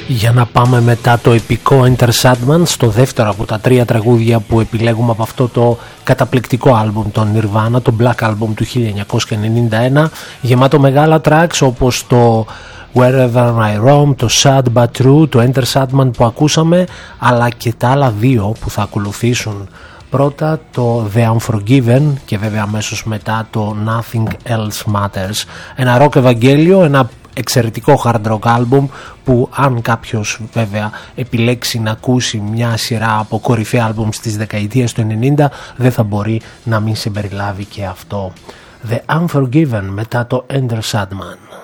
Για να πάμε μετά το επικό Enter Sandman στο δεύτερο από τα 3 τραγούδια που επιλέγουμε από αυτό το καταπληκτικό άλμπουμ των Nirvana, το Black Album του 1991, γεμάτο μεγάλα tracks όπως το Wherever I Roam, το Sad But True, το Enter Sandman που ακούσαμε, αλλά και τα άλλα δύο που θα ακολουθήσουν. Πρώτα το The Unforgiven και βέβαια αμέσως μετά το Nothing Else Matters. Ένα rock ευαγγέλιο, ένα εξαιρετικό hard rock album που αν κάποιος βέβαια επιλέξει να ακούσει μια σειρά από κορυφαία album στις δεκαετίες του 90, δεν θα μπορεί να μην συμπεριλάβει και αυτό. The Unforgiven μετά το Enter Sandman.